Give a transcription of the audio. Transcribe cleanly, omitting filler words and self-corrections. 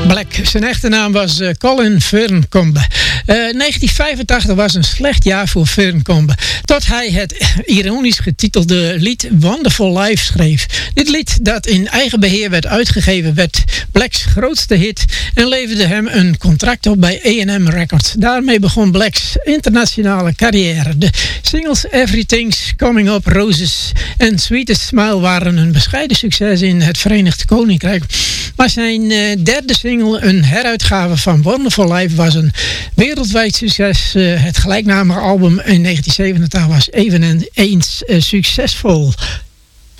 Black. Zijn echte naam was Colin Ferncombe. 1985 was een slecht jaar voor Ferncombe. Tot hij het ironisch getitelde lied Wonderful Life schreef. Dit lied, dat in eigen beheer werd uitgegeven, werd Black's grootste hit en leverde hem een contract op bij A&M Records. Daarmee begon Black's internationale carrière. De singles Everything's Coming Up, Roses en Sweetest Smile waren een bescheiden succes in het Verenigd Koninkrijk. Maar zijn derde single, een heruitgave van Wonderful Life, was een wereldwijd succes. Het gelijknamige album in 1987 was eveneens succesvol.